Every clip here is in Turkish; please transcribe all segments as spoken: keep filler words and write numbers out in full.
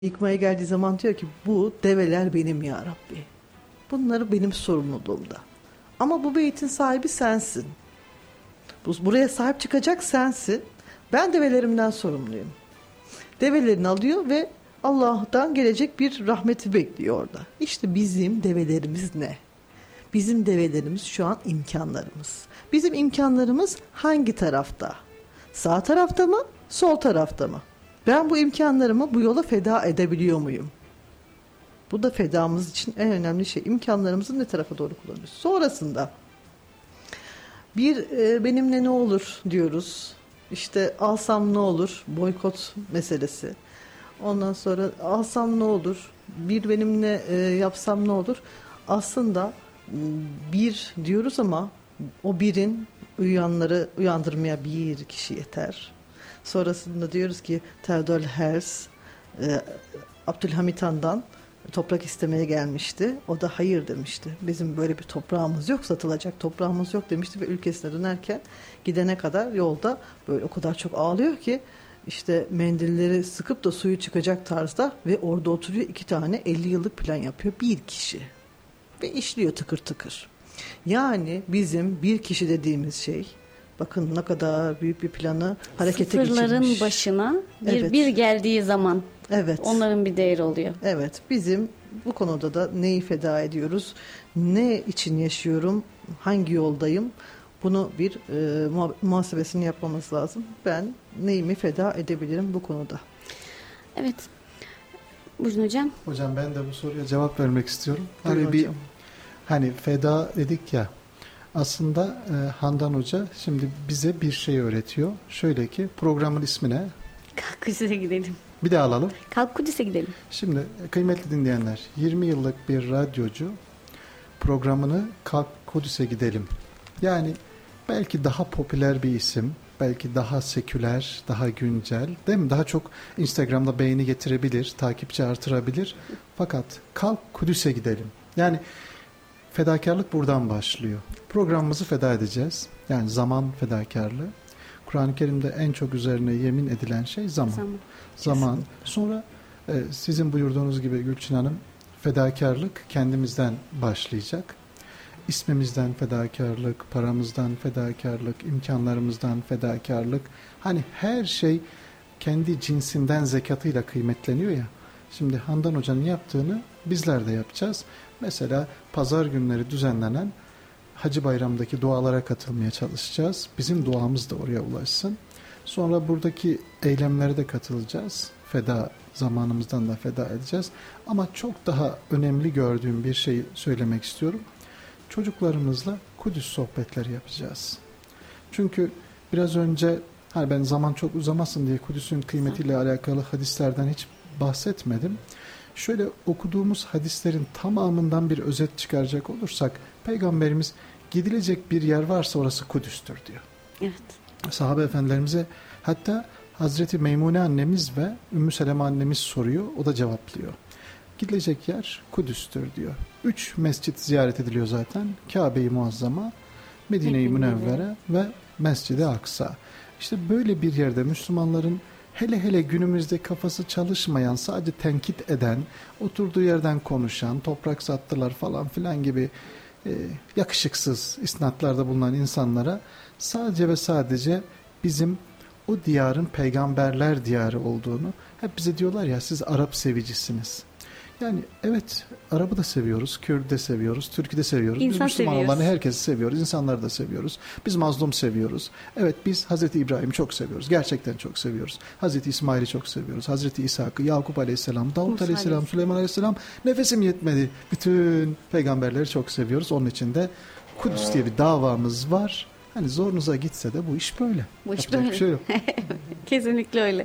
Yıkmaya geldiği zaman diyor ki bu develer benim ya Rabbi. Bunları benim sorumluluğumda. Ama bu beytin sahibi sensin. Bu, buraya sahip çıkacak sensin. Ben develerimden sorumluyum. Develerini alıyor ve Allah'tan gelecek bir rahmeti bekliyor orada. İşte bizim develerimiz ne? Bizim develerimiz şu an imkanlarımız. Bizim imkanlarımız hangi tarafta? Sağ tarafta mı, sol tarafta mı? Ben bu imkanlarımı bu yola feda edebiliyor muyum? Bu da fedamız için en önemli şey. İmkanlarımızı ne tarafa doğru kullanıyoruz? Sonrasında bir e, benimle ne olur diyoruz. İşte alsam ne olur? Boykot meselesi. Ondan sonra alsam ne olur? Bir benimle e, yapsam ne olur? Aslında bir diyoruz ama o birin uyanları uyandırmaya bir kişi yeter. Sonrasında diyoruz ki Theodor Herzl e, Abdülhamit Han'dan toprak istemeye gelmişti. O da hayır demişti. Bizim böyle bir toprağımız yok, satılacak toprağımız yok demişti ve ülkesine dönerken gidene kadar yolda böyle o kadar çok ağlıyor ki işte mendilleri sıkıp da suyu çıkacak tarzda ve orada oturuyor, iki tane elli yıllık plan yapıyor bir kişi. Ve işliyor tıkır tıkır. Yani bizim bir kişi dediğimiz şey, bakın ne kadar büyük bir planı harekete geçirmiş. Sıfırların başına bir, evet. bir geldiği zaman evet. onların bir değeri oluyor. Evet, bizim bu konuda da neyi feda ediyoruz, ne için yaşıyorum, hangi yoldayım, bunu bir e, muhasebesini yapmamız lazım. Ben neyimi feda edebilirim bu konuda? Evet. Buyurun hocam. Hocam ben de bu soruya cevap vermek istiyorum. Buyurun Hani bir hocam. hani feda dedik ya. Aslında e, Handan Hoca şimdi bize bir şey öğretiyor. Şöyle ki programın ismi ne? Kalk Kudüs'e gidelim. Bir daha alalım. Kalk Kudüs'e gidelim. Şimdi kıymetli dinleyenler, yirmi yıllık bir radyocu programını Kalk Kudüs'e gidelim. Yani belki daha popüler bir isim, belki daha seküler, daha güncel, değil mi? Daha çok Instagram'da beğeni getirebilir, takipçi artırabilir. Fakat Kalk Kudüs'e gidelim. Yani fedakarlık buradan başlıyor. Programımızı feda edeceğiz. Yani zaman fedakarlığı. Kur'an-ı Kerim'de en çok üzerine yemin edilen şey zaman. Zaman. zaman. Sonra e, sizin buyurduğunuz gibi Gülçin Hanım, fedakarlık kendimizden başlayacak. İsmimizden fedakarlık, paramızdan fedakarlık, imkanlarımızdan fedakarlık. Hani her şey kendi cinsinden zekatıyla kıymetleniyor ya. Şimdi Handan Hoca'nın yaptığını bizler de yapacağız. Mesela pazar günleri düzenlenen Hacı Bayram'daki dualara katılmaya çalışacağız. Bizim duamız da oraya ulaşsın. Sonra buradaki eylemlere de katılacağız. Feda, zamanımızdan da feda edeceğiz. Ama çok daha önemli gördüğüm bir şey söylemek istiyorum. Çocuklarımızla Kudüs sohbetleri yapacağız. Çünkü biraz önce hani ben zaman çok uzamasın diye Kudüs'ün kıymetiyle alakalı hadislerden hiç bahsetmedim. Şöyle okuduğumuz hadislerin tamamından bir özet çıkaracak olursak Peygamberimiz gidilecek bir yer varsa orası Kudüs'tür diyor. Evet. Sahabe efendilerimize hatta Hazreti Meymune annemiz ve Ümmü Seleme annemiz soruyor, o da cevaplıyor. Gidilecek yer Kudüs'tür diyor. Üç mescit ziyaret ediliyor zaten. Kabe-i Muazzama, Medine-i Münevvere ve Mescid-i Aksa. İşte böyle bir yerde Müslümanların hele hele günümüzde kafası çalışmayan, sadece tenkit eden, oturduğu yerden konuşan, toprak sattılar falan filan gibi e, yakışıksız isnatlarda bulunan insanlara sadece ve sadece bizim o diyarın peygamberler diyarı olduğunu, hep bize diyorlar ya siz Arap sevicisiniz. Yani evet, Arap'ı da seviyoruz, Kürt'ü de seviyoruz, Türk'ü de seviyoruz. İnsan biz Müslüman seviyoruz. olanı herkesi seviyoruz, insanları da seviyoruz. Biz mazlum seviyoruz. Evet, biz Hazreti İbrahim'i çok seviyoruz, gerçekten çok seviyoruz. Hazreti İsmail'i çok seviyoruz, Hazreti İshak'ı, Yakup Aleyhisselam, Davut Musa Aleyhisselam, Aleyhisselam. Süleyman Aleyhisselam, nefesim yetmedi. Bütün peygamberleri çok seviyoruz. Onun için de Kudüs diye bir davamız var. Hani zorunuza gitse de bu iş böyle. Bu iş Yapacak böyle. bir şey yok. Kesinlikle öyle.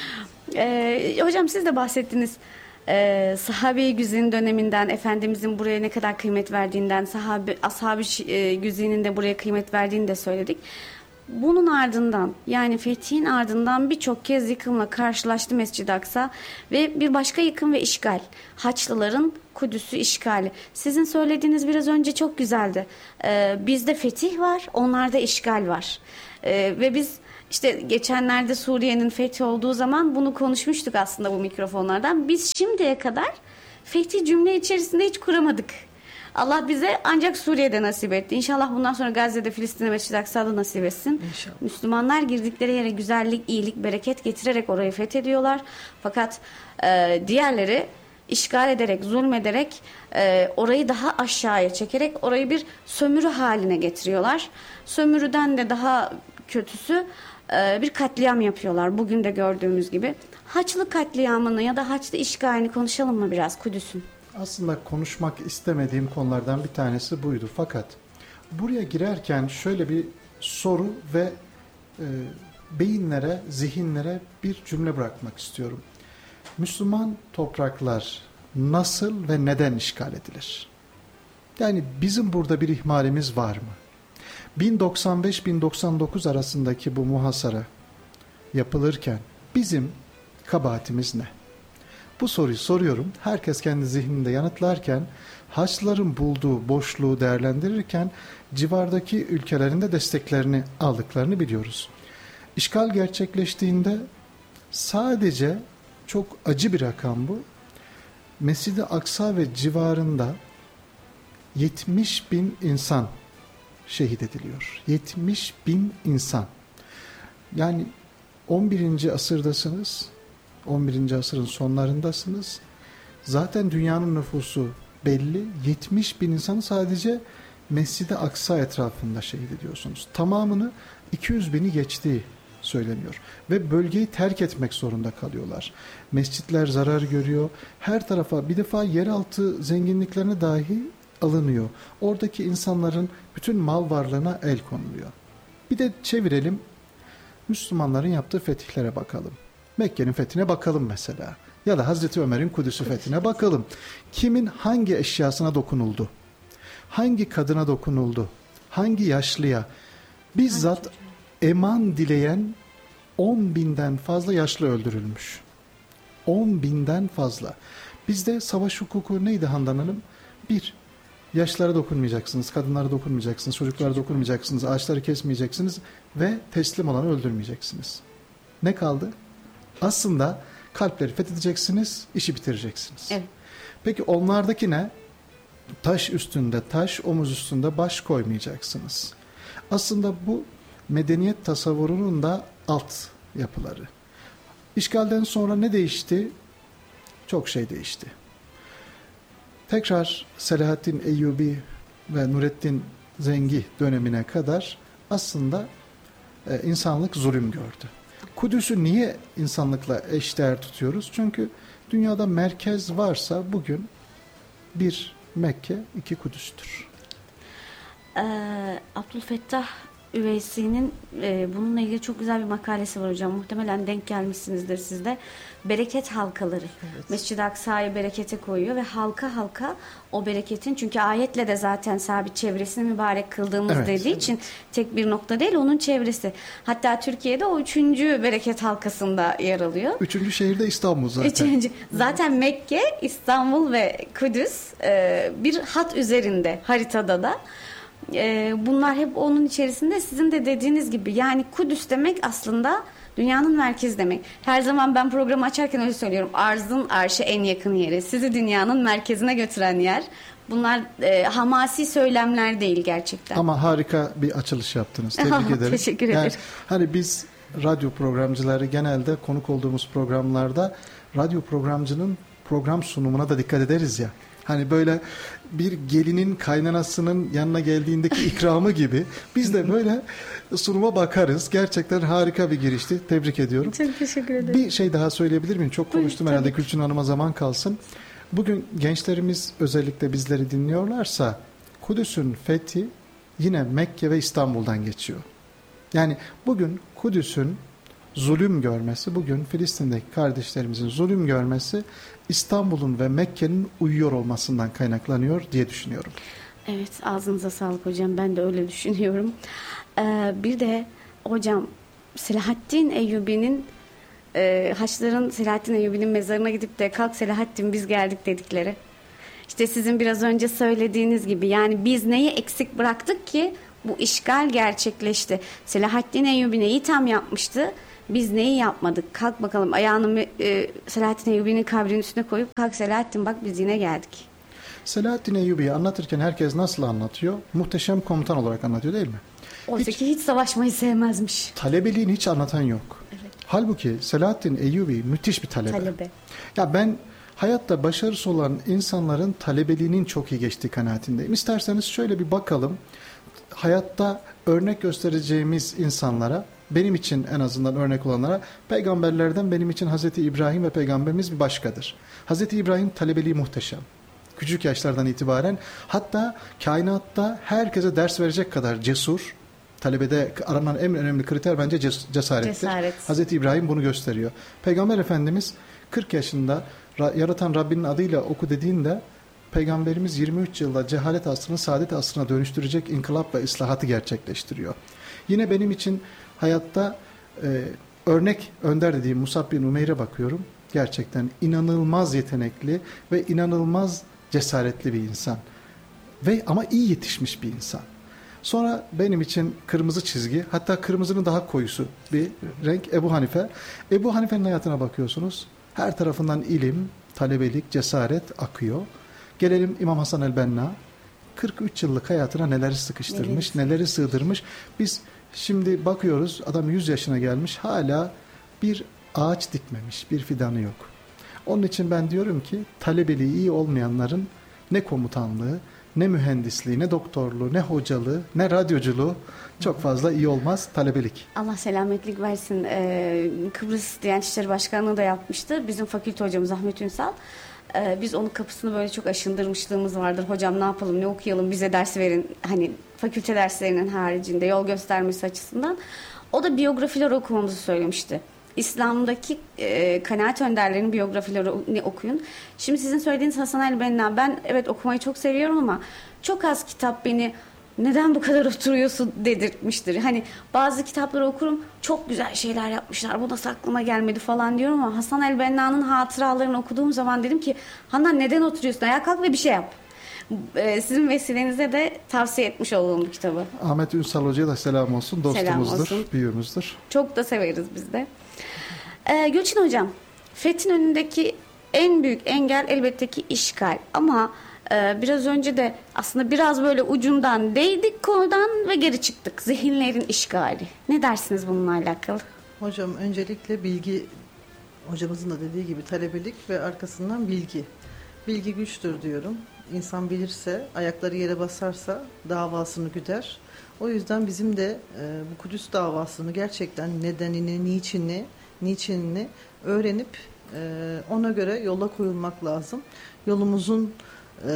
Ee, hocam siz de bahsettiniz. Ee, sahabe-i güzin döneminden Efendimizin buraya ne kadar kıymet verdiğinden, sahabe, ashab-ı e, güzinin de buraya kıymet verdiğini de söyledik. Bunun ardından, yani fethin ardından birçok kez yıkımla karşılaştı Mescid-i Aksa ve bir başka yıkım ve işgal. Haçlıların Kudüs'ü işgali. Sizin söylediğiniz biraz önce çok güzeldi. Ee, bizde fetih var, onlarda işgal var. Ee, ve biz İşte geçenlerde Suriye'nin fethi olduğu zaman bunu konuşmuştuk aslında bu mikrofonlardan. Biz şimdiye kadar fethi cümle içerisinde hiç kuramadık. Allah bize ancak Suriye'de nasip etti. İnşallah bundan sonra Gazze'de, Filistin'de, Mescid-i Aksa'da nasip etsin. İnşallah. Müslümanlar girdikleri yere güzellik, iyilik, bereket getirerek orayı fethediyorlar. Fakat e, diğerleri işgal ederek, zulmederek, e, orayı daha aşağıya çekerek orayı bir sömürü haline getiriyorlar. Sömürüden de daha kötüsü e, bir katliam yapıyorlar. Bugün de gördüğümüz gibi. Haçlı katliamını ya da Haçlı işgalini konuşalım mı biraz Kudüs'ün? Aslında konuşmak istemediğim konulardan bir tanesi buydu. Fakat buraya girerken şöyle bir soru ve e, beyinlere, zihinlere bir cümle bırakmak istiyorum. Müslüman topraklar nasıl ve neden işgal edilir? Yani bizim burada bir ihmalimiz var mı? bin doksan beş bin doksan dokuz arasındaki bu muhasara yapılırken bizim kabahatimiz ne? Bu soruyu soruyorum. Herkes kendi zihninde yanıtlarken Haçlıların bulduğu boşluğu değerlendirirken civardaki ülkelerin de desteklerini aldıklarını biliyoruz. İşgal gerçekleştiğinde sadece çok acı bir rakam bu. Mescid-i Aksa ve civarında yetmiş bin insan şehit ediliyor. yetmiş bin insan. Yani on birinci asırdasınız. on birinci asırın sonlarındasınız. Zaten dünyanın nüfusu belli. yetmiş bin insanı sadece Mescid-i Aksa etrafında şehit ediyorsunuz. Tamamını iki yüz bini geçtiği söyleniyor. Ve bölgeyi terk etmek zorunda kalıyorlar. Mescitler zarar görüyor. Her tarafa bir defa yeraltı zenginliklerine dahi alınıyor. Oradaki insanların bütün mal varlığına el konuluyor. Bir de çevirelim. Müslümanların yaptığı fetihlere bakalım. Mekke'nin fethine bakalım mesela. Ya da Hazreti Ömer'in Kudüs'ü fethine bakalım. Kimin hangi eşyasına dokunuldu? Hangi kadına dokunuldu? Hangi yaşlıya? Bizzat eman dileyen on binden fazla yaşlı öldürülmüş. on binden fazla. Bizde savaş hukuku neydi Handan Hanım? Bir, yaşlara dokunmayacaksınız, kadınlara dokunmayacaksınız, çocuklara dokunmayacaksınız, ağaçları kesmeyeceksiniz ve teslim olanı öldürmeyeceksiniz. Ne kaldı? Aslında kalpleri fethedeceksiniz, işi bitireceksiniz. Evet. Peki onlardaki ne? Taş üstünde taş, omuz üstünde baş koymayacaksınız. Aslında bu medeniyet tasavvurunun da alt yapıları. İşgalden sonra ne değişti? Çok şey değişti. Tekrar Selahaddin Eyyubi ve Nurettin Zengi dönemine kadar aslında e, insanlık zulüm gördü. Kudüs'ü niye insanlıkla eşdeğer tutuyoruz? Çünkü dünyada merkez varsa bugün bir Mekke, iki Kudüs'tür. Ee, Abdülfettah Üveysi'nin e, bununla ilgili çok güzel bir makalesi var hocam. Muhtemelen denk gelmişsinizdir siz de. Bereket halkaları. Evet. Mescid-i Aksa'yı berekete koyuyor ve halka halka o bereketin, çünkü ayetle de zaten sabit, çevresini mübarek kıldığımız Evet, dediği evet. için tek bir nokta değil, onun çevresi. Hatta Türkiye'de o üçüncü bereket halkasında yer alıyor. Üçüncü şehir de İstanbul zaten. Üçüncü. Zaten Mekke, İstanbul ve Kudüs e, bir hat üzerinde haritada da. E, bunlar hep onun içerisinde, sizin de dediğiniz gibi. Yani Kudüs demek aslında dünyanın merkezi demek. Her zaman ben programı açarken öyle söylüyorum. Arzın arşa en yakın yeri. Sizi dünyanın merkezine götüren yer. Bunlar e, hamasi söylemler değil gerçekten. Ama harika bir açılış yaptınız. Tebrik ederim. Teşekkür ederim. Yani, hani biz radyo programcıları genelde konuk olduğumuz programlarda radyo programcının program sunumuna da dikkat ederiz ya. Hani böyle bir gelinin kaynanasının yanına geldiğindeki ikramı gibi biz de böyle sunuma bakarız. Gerçekten harika bir girişti. Tebrik ediyorum. Çok teşekkür ederim. Bir şey daha söyleyebilir miyim? Çok konuştum herhalde. Gülçin Hanım'a zaman kalsın. Bugün gençlerimiz özellikle bizleri dinliyorlarsa Kudüs'ün fethi yine Mekke ve İstanbul'dan geçiyor. Yani bugün Kudüs'ün zulüm görmesi, bugün Filistin'deki kardeşlerimizin zulüm görmesi İstanbul'un ve Mekke'nin uyuyor olmasından kaynaklanıyor diye düşünüyorum. Evet, ağzınıza sağlık hocam. Ben de öyle düşünüyorum. Ee, bir de hocam Selahaddin Eyyubi'nin e, Haçlıların Selahaddin Eyyubi'nin mezarına gidip de kalk Selahaddin biz geldik dedikleri. İşte sizin biraz önce söylediğiniz gibi, yani biz neyi eksik bıraktık ki Bu işgal gerçekleşti. Selahaddin Eyyubi neyi tam yapmıştı? Biz neyi yapmadık? Kalk bakalım ayağını e, Selahaddin Eyyubi'nin kabrinin üstüne koyup kalk Selahaddin bak biz yine geldik. Selahaddin Eyyubi'yi anlatırken herkes nasıl anlatıyor? Muhteşem komutan olarak anlatıyor değil mi? Oysa ki hiç savaşmayı sevmezmiş. Talebeliğini hiç anlatan yok. Evet. Halbuki Selahaddin Eyyubi müthiş bir talebe. Talebe. Ya ben hayatta başarısı olan insanların talebeliğinin çok iyi geçtiği kanaatindeyim. İsterseniz şöyle bir bakalım. Hayatta örnek göstereceğimiz insanlara, benim için en azından örnek olanlara, peygamberlerden benim için Hazreti İbrahim ve peygamberimiz bir başkadır. Hazreti İbrahim talebeliği muhteşem. Küçük yaşlardan itibaren hatta kainatta herkese ders verecek kadar cesur. Talebede aranan en önemli kriter bence ces- cesarettir. Cesaret. Hazreti İbrahim bunu gösteriyor. Peygamber Efendimiz kırk yaşında ra- yaratan Rabbinin adıyla oku dediğinde Peygamberimiz yirmi üç yılda cehalet asrını saadet asrına dönüştürecek inkılap ve ıslahatı gerçekleştiriyor. Yine benim için hayatta e, örnek önder dediğim Musab bin Umeyr'e bakıyorum. Gerçekten inanılmaz yetenekli ve inanılmaz cesaretli bir insan. Ve ama iyi yetişmiş bir insan. Sonra benim için kırmızı çizgi, hatta kırmızının daha koyusu bir renk Ebu Hanife. Ebu Hanife'nin hayatına bakıyorsunuz. Her tarafından ilim, talebelik, cesaret akıyor. Gelelim İmam Hasan el-Benna. kırk üç yıllık hayatına neleri sıkıştırmış, evet. neleri sığdırmış. Biz şimdi bakıyoruz, adam yüz yaşına gelmiş, hala bir ağaç dikmemiş, bir fidanı yok. Onun için ben diyorum ki talebeliği iyi olmayanların ne komutanlığı, ne mühendisliği, ne doktorluğu, ne hocalığı, ne radyoculuğu çok fazla iyi olmaz talebelik. Allah selametlik versin. Ee, Kıbrıs Diyanet İşleri Başkanlığı da yapmıştı. Bizim fakülte hocamız Ahmet Ünsal. Ee, biz onun kapısını böyle çok aşındırmışlığımız vardır. Hocam ne yapalım, ne okuyalım, bize ders verin. Hani fakülte derslerinin haricinde yol göstermesi açısından. O da biyografiler okumamızı söylemişti. İslam'daki e, kanaat önderlerinin biyografilerini okuyun. Şimdi sizin söylediğiniz Hasan el-Benna, ben evet okumayı çok seviyorum ama çok az kitap beni neden bu kadar oturuyorsun dedirtmiştir. Hani bazı kitapları okurum, çok güzel şeyler yapmışlar, bu nasıl aklıma gelmedi falan diyorum ama Hasan el-Benna'nın hatıralarını okuduğum zaman dedim ki Handan neden oturuyorsun, ayağa kalk ve bir şey yap. Ee, sizin vesilenize de tavsiye etmiş olduğum bu kitabı. Ahmet Ünsal Hoca'ya da selam olsun, dostumuzdur, selam olsun. büyüğümüzdür. Çok da severiz biz de. Ee, Gülçin Hocam, Fethin önündeki en büyük engel elbette ki işgal. Ama e, biraz önce de aslında biraz böyle ucundan değdik konudan ve geri çıktık. Zihinlerin işgali. Ne dersiniz bununla alakalı? Hocam öncelikle bilgi, hocamızın da dediği gibi talebelik ve arkasından bilgi. Bilgi güçtür diyorum. İnsan bilirse, ayakları yere basarsa davasını güder. O yüzden bizim de e, bu Kudüs davasını gerçekten nedenini, niçini, niçinini öğrenip e, ona göre yola koyulmak lazım. Yolumuzun e,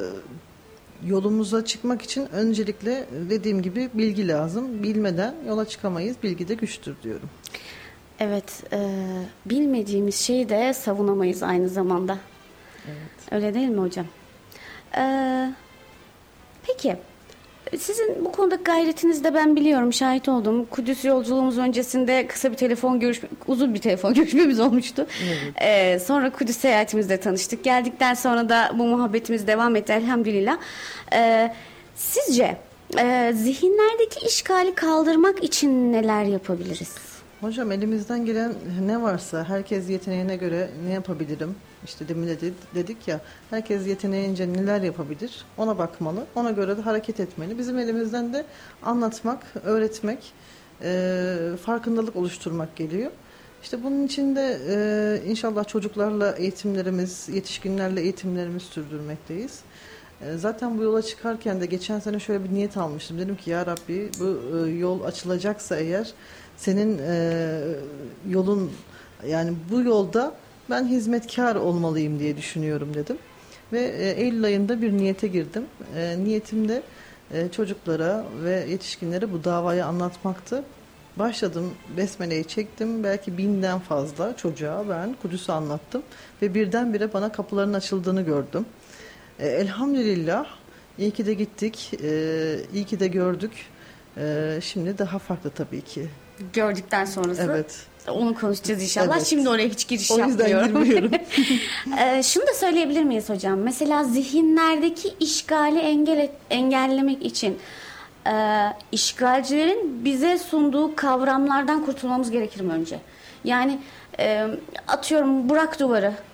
yolumuza çıkmak için öncelikle dediğim gibi bilgi lazım. Bilmeden yola çıkamayız. Bilgi de güçtür diyorum. Evet, e, bilmediğimiz şeyi de savunamayız aynı zamanda. Evet. Öyle değil mi hocam? Ee, peki, sizin bu konudaki gayretinizi de ben biliyorum, şahit oldum. Kudüs yolculuğumuz öncesinde kısa bir telefon görüşme, uzun bir telefon görüşmemiz olmuştu. Evet. Ee, sonra Kudüs seyahatimizde tanıştık. Geldikten sonra da bu muhabbetimiz devam etti elhamdülillah. Ee, sizce e, zihinlerdeki işgali kaldırmak için neler yapabiliriz? Hocam elimizden gelen ne varsa herkes yeteneğine göre ne yapabilirim? İşte demin de dedik ya, herkes yeteneğince neler yapabilir? Ona bakmalı, ona göre de hareket etmeli. Bizim elimizden de anlatmak, öğretmek, e, farkındalık oluşturmak geliyor. İşte bunun için de e, inşallah çocuklarla eğitimlerimiz, yetişkinlerle eğitimlerimizi sürdürmekteyiz. E, zaten bu yola çıkarken de geçen sene şöyle bir niyet almıştım. Dedim ki ya Rabbi bu e, yol açılacaksa eğer senin e, yolun, yani bu yolda ben hizmetkar olmalıyım diye düşünüyorum dedim. Ve e, Eylül ayında bir niyete girdim. E, niyetim de e, çocuklara ve yetişkinlere bu davayı anlatmaktı. Başladım, besmeleyi çektim. Belki binden fazla çocuğa ben Kudüs'ü anlattım. Ve birdenbire bana kapıların açıldığını gördüm. E, elhamdülillah, iyi ki de gittik, e, iyi ki de gördük. E, şimdi daha farklı tabii ki. Gördükten sonrası. Evet. Onu konuşacağız inşallah. Evet. Şimdi oraya hiç giriş o yapmıyorum. O yüzden girmiyorum. ee, şunu da söyleyebilir miyiz hocam? Mesela zihinlerdeki işgali engel et, engellemek için e, işgalcilerin bize sunduğu kavramlardan kurtulmamız gerekir mi önce? Yani e, atıyorum Burak Duvarı